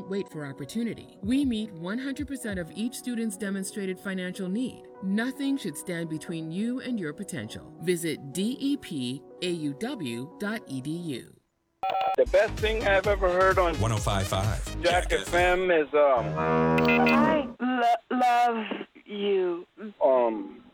shouldn't wait for opportunity. We meet 100% of each student's demonstrated financial need. Nothing should stand between you and your potential. Visit depauw.edu. The best thing I've ever heard on 105.5 Jack FM is I love you.